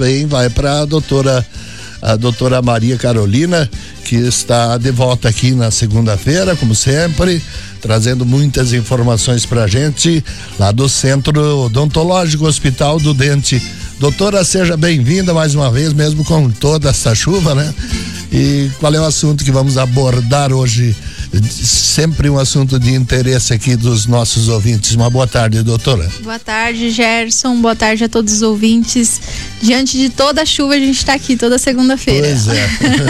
Bem, vai para a doutora Maria Carolina, que está de volta aqui na segunda-feira, como sempre, trazendo muitas informações pra gente lá do Centro Odontológico Hospital do Dente. Doutora, seja bem-vinda mais uma vez, mesmo com toda essa chuva, né? E qual é o assunto que vamos abordar hoje? Sempre um assunto de interesse aqui dos nossos ouvintes. Uma boa tarde, doutora. Boa tarde, Gerson. Boa tarde a todos os ouvintes. Diante de toda a chuva, a gente está aqui toda segunda-feira. Pois é.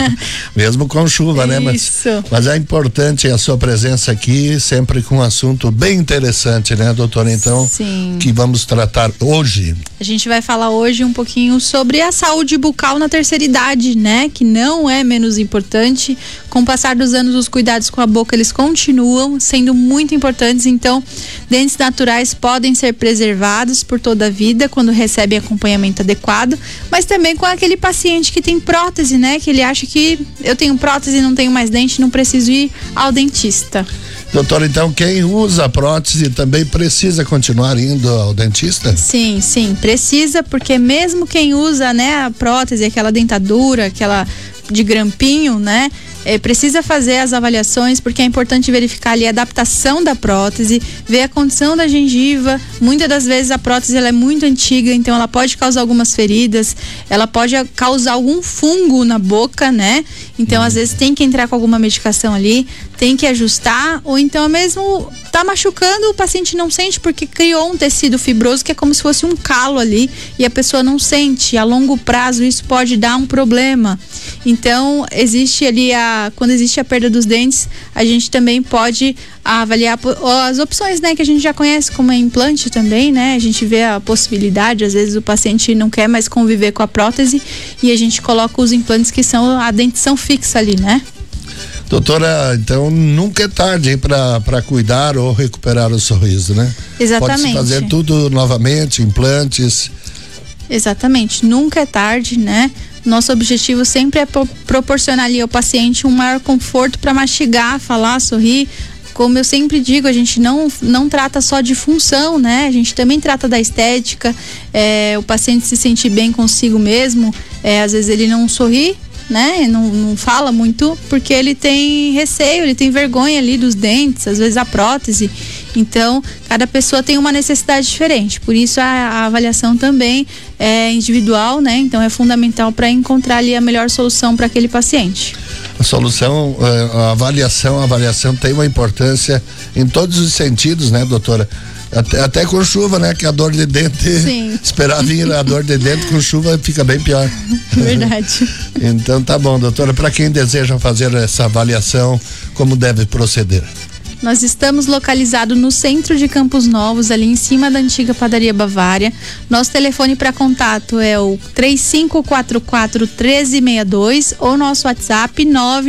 Mesmo com chuva, né? Mas é importante a sua presença aqui, sempre com um assunto bem interessante, né, doutora? Então, sim, que vamos tratar hoje. A gente vai falar hoje um pouquinho sobre a saúde bucal na terceira idade, né? Que não é menos importante. Com o passar dos anos, os cuidados com a boca, eles continuam sendo muito importantes. Então, dentes naturais podem ser preservados por toda a vida quando recebem acompanhamento adequado, mas também com aquele paciente que tem prótese, né? Que ele acha que eu tenho prótese e não tenho mais dente, não preciso ir ao dentista. Doutora, então quem usa prótese também precisa continuar indo ao dentista? Sim, precisa, porque mesmo quem usa, né, a prótese, aquela dentadura, aquela de grampinho, né? Precisa fazer as avaliações, porque é importante verificar ali a adaptação da prótese, ver a condição da gengiva. Muitas das vezes a prótese ela é muito antiga, então ela pode causar algumas feridas, ela pode causar algum fungo na boca, né? Então às vezes tem que entrar com alguma medicação ali, tem que ajustar, ou então mesmo tá machucando, o paciente não sente porque criou um tecido fibroso que é como se fosse um calo ali e a pessoa não sente. A longo prazo isso pode dar um problema. Então existe ali quando existe a perda dos dentes, a gente também pode avaliar as opções, né, que a gente já conhece, como é implante também, né? A gente vê a possibilidade, às vezes o paciente não quer mais conviver com a prótese e a gente coloca os implantes que são a dentição fixa ali, né? Doutora, então nunca é tarde para cuidar ou recuperar o sorriso, né? Exatamente. Pode-se fazer tudo novamente, implantes. Exatamente, nunca é tarde, né? Nosso objetivo sempre é proporcionar ali ao paciente um maior conforto para mastigar, falar, sorrir. Como eu sempre digo, a gente não trata só de função, né? A gente também trata da estética, o paciente se sentir bem consigo mesmo. Às vezes ele não sorri, né? Não fala muito porque ele tem receio, ele tem vergonha ali dos dentes, às vezes a prótese. Então, cada pessoa tem uma necessidade diferente, por isso a avaliação também é individual, né? Então é fundamental para encontrar ali a melhor solução para aquele paciente. A solução, a avaliação tem uma importância em todos os sentidos, né, doutora? Até com chuva, né? Que a dor de dente, sim, esperar vir a dor de dente com chuva fica bem pior. Verdade. Então tá bom, doutora, para quem deseja fazer essa avaliação, como deve proceder? Nós estamos localizados no centro de Campos Novos, ali em cima da antiga padaria Bavária. Nosso telefone para contato é o 3544-1362 ou nosso WhatsApp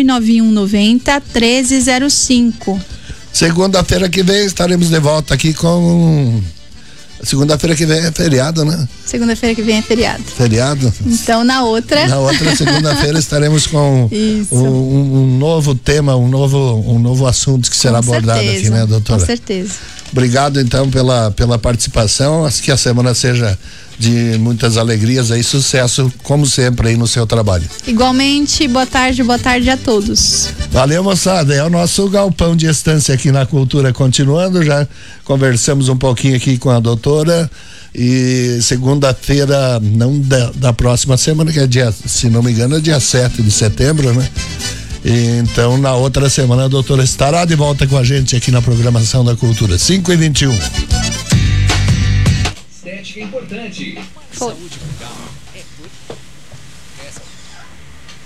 99190-1305. Segunda-feira que vem estaremos de volta aqui com... Segunda-feira que vem é feriado, né? Segunda-feira que vem é feriado. Feriado? Então na outra segunda-feira estaremos com um novo tema, um novo assunto que será abordado aqui, né, doutora? Com certeza. Obrigado então pela participação, que a semana seja de muitas alegrias aí, sucesso como sempre aí no seu trabalho. Igualmente, boa tarde a todos. Valeu, moçada, é o nosso galpão de estância aqui na Cultura continuando, já conversamos um pouquinho aqui com a doutora e segunda-feira, não da próxima semana, que é dia, se não me engano, é dia 7 de setembro, né? Então, na outra semana, a doutora estará de volta com a gente aqui na programação da Cultura. 5h21. Estética é importante. Foi. Saúde bucal é